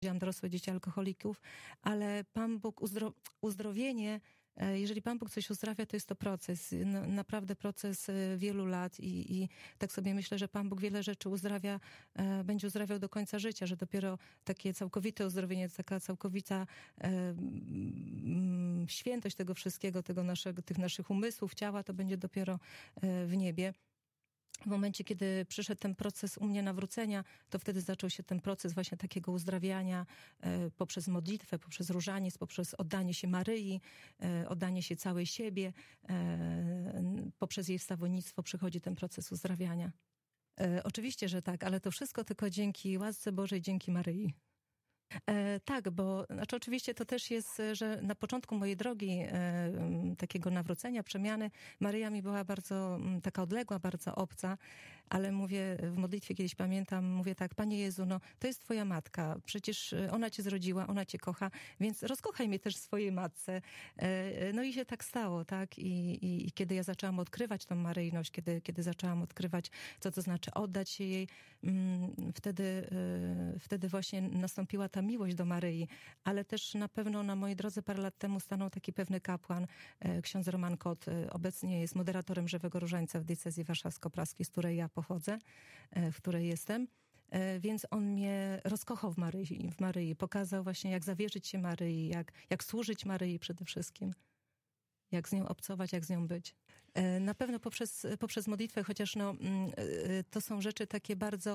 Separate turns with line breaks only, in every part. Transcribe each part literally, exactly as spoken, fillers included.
Miałam dorosłe dzieci alkoholików, ale Pan Bóg, uzdro, uzdrowienie, jeżeli Pan Bóg coś uzdrawia, to jest to proces, no, naprawdę proces wielu lat i, i tak sobie myślę, że Pan Bóg wiele rzeczy uzdrawia, e, będzie uzdrawiał do końca życia, że dopiero takie całkowite uzdrowienie, taka całkowita e, m, świętość tego wszystkiego, tego naszego, tych naszych umysłów, ciała, to będzie dopiero e, w niebie. W momencie, kiedy przyszedł ten proces u mnie nawrócenia, to wtedy zaczął się ten proces właśnie takiego uzdrawiania e, poprzez modlitwę, poprzez różaniec, poprzez oddanie się Maryi, e, oddanie się całej siebie, e, poprzez jej wstawiennictwo przychodzi ten proces uzdrawiania. E, oczywiście, że tak, ale to wszystko tylko dzięki łasce Bożej, dzięki Maryi. E, tak, bo znaczy oczywiście to też jest, że na początku mojej drogi e, takiego nawrócenia, przemiany, Maryja mi była bardzo m, taka odległa, bardzo obca, ale mówię w modlitwie kiedyś pamiętam, mówię tak, Panie Jezu, no to jest Twoja matka, przecież ona Cię zrodziła, ona Cię kocha, więc rozkochaj mnie też w swojej matce. E, no i się tak stało, tak? I, i, i kiedy ja zaczęłam odkrywać tą Maryjność, kiedy, kiedy zaczęłam odkrywać, co to znaczy oddać się jej, m, wtedy, e, wtedy właśnie nastąpiła ta miłość do Maryi, ale też na pewno na mojej drodze parę lat temu stanął taki pewny kapłan, ksiądz Roman Kot, obecnie jest moderatorem Żywego Różańca w diecezji warszawsko-praskiej, z której ja pochodzę, w której jestem. Więc on mnie rozkochał w Maryi, w Maryi, pokazał właśnie, jak zawierzyć się Maryi, jak, jak służyć Maryi przede wszystkim, jak z nią obcować, jak z nią być. Na pewno poprzez, poprzez modlitwę, chociaż no, to są rzeczy takie bardzo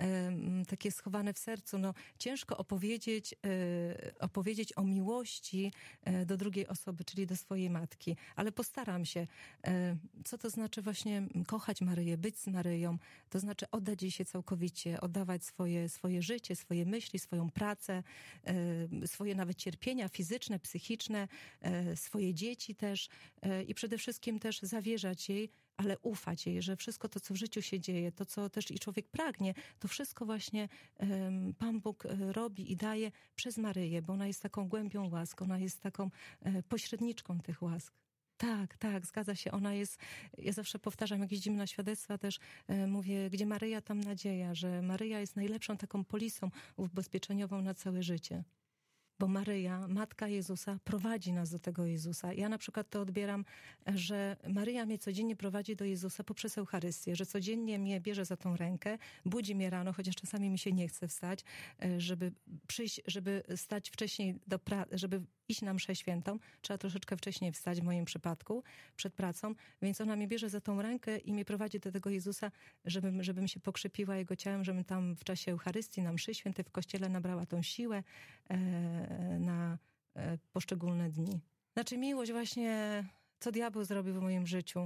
takie schowane w sercu. No, ciężko opowiedzieć, opowiedzieć o miłości do drugiej osoby, czyli do swojej matki, ale postaram się. Co to znaczy właśnie kochać Maryję, być z Maryją? To znaczy oddać jej się całkowicie, oddawać swoje, swoje życie, swoje myśli, swoją pracę, swoje nawet cierpienia fizyczne, psychiczne, swoje dzieci też i przede wszystkim też zawierzać jej, ale ufać jej, że wszystko to, co w życiu się dzieje, to, co też i człowiek pragnie, to wszystko właśnie um, Pan Bóg robi i daje przez Maryję, bo ona jest taką głębią łask, ona jest taką e, pośredniczką tych łask. Tak, tak, zgadza się. Ona jest, ja zawsze powtarzam, jak jeździmy na świadectwa też, e, mówię, gdzie Maryja, tam nadzieja, że Maryja jest najlepszą taką polisą ubezpieczeniową na całe życie. Bo Maryja, Matka Jezusa, prowadzi nas do tego Jezusa. Ja na przykład to odbieram, że Maryja mnie codziennie prowadzi do Jezusa poprzez Eucharystię, że codziennie mnie bierze za tą rękę, budzi mnie rano, chociaż czasami mi się nie chce wstać, żeby przyjść, żeby stać wcześniej do pracy, żeby iść na mszę świętą, trzeba troszeczkę wcześniej wstać w moim przypadku, przed pracą, więc ona mnie bierze za tą rękę i mnie prowadzi do tego Jezusa, żebym, żebym się pokrzepiła Jego ciałem, żebym tam w czasie Eucharystii, na mszy świętej w kościele nabrała tą siłę e, na e, poszczególne dni. Znaczy miłość właśnie, co diabeł zrobił w moim życiu.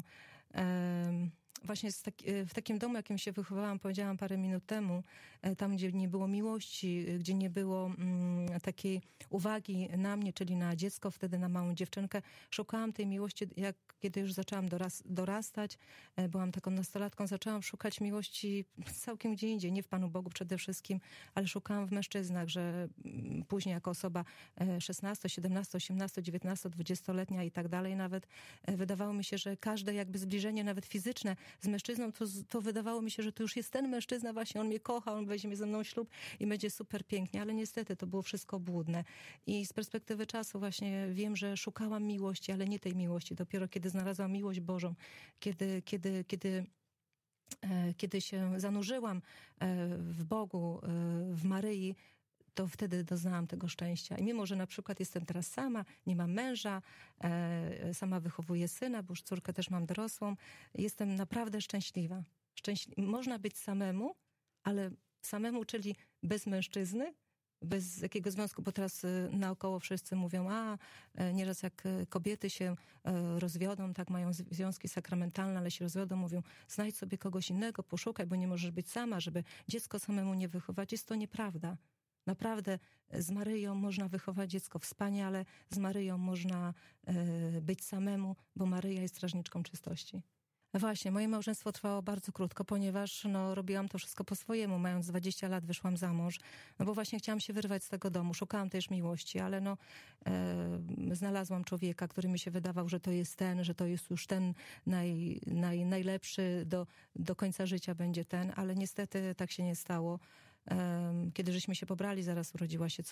E, Właśnie w takim domu, jakim się wychowałam, powiedziałam parę minut temu, tam, gdzie nie było miłości, gdzie nie było mm, takiej uwagi na mnie, czyli na dziecko, wtedy na małą dziewczynkę, szukałam tej miłości, jak kiedy już zaczęłam doras- dorastać, byłam taką nastolatką, zaczęłam szukać miłości całkiem gdzie indziej, nie w Panu Bogu przede wszystkim, ale szukałam w mężczyznach, że później jako osoba szesnasto, siedemnasto, osiemnasto, dziewiętnasto, dwudziestoletnia i tak dalej nawet, wydawało mi się, że każde jakby zbliżenie, nawet fizyczne, z mężczyzną, to, to wydawało mi się, że to już jest ten mężczyzna, właśnie on mnie kocha, on weźmie ze mną ślub i będzie super pięknie, ale niestety to było wszystko obłudne. I z perspektywy czasu właśnie wiem, że szukałam miłości, ale nie tej miłości. Dopiero kiedy znalazłam miłość Bożą, kiedy, kiedy, kiedy, e, kiedy się zanurzyłam e, w Bogu, e, w Maryi, to wtedy doznałam tego szczęścia. I mimo, że na przykład jestem teraz sama, nie mam męża, e, sama wychowuję syna, bo już córkę też mam dorosłą, jestem naprawdę szczęśliwa. Szczęśli- Można być samemu, ale samemu, czyli bez mężczyzny, bez jakiego związku, bo teraz naokoło wszyscy mówią, a nieraz jak kobiety się rozwiodą, tak mają związki sakramentalne, ale się rozwiodą, mówią, znajdź sobie kogoś innego, poszukaj, bo nie możesz być sama, żeby dziecko samemu nie wychować. Jest to nieprawda. Naprawdę z Maryją można wychować dziecko wspaniale, z Maryją można y, być samemu, bo Maryja jest strażniczką czystości. Właśnie, moje małżeństwo trwało bardzo krótko, ponieważ no, robiłam to wszystko po swojemu. Mając dwadzieścia lat wyszłam za mąż, no bo właśnie chciałam się wyrwać z tego domu. Szukałam też miłości, ale no e, znalazłam człowieka, który mi się wydawał, że to jest ten, że to jest już ten naj, naj, najlepszy, do, do końca życia będzie ten, ale niestety tak się nie stało. em, kiedy żeśmy się pobrali, zaraz urodziła się